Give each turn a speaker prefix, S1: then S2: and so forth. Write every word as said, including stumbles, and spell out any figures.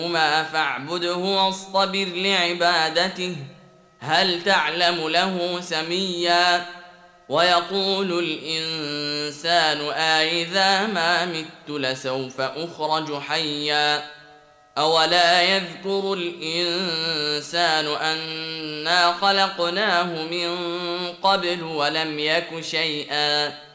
S1: ما فاعبده واصطبر لعبادته هل تعلم له سميا ويقول الإنسان أإذا ما مت لسوف أخرج حيا أولا يذكر الإنسان أنا خلقناه من قبل ولم يك شيئا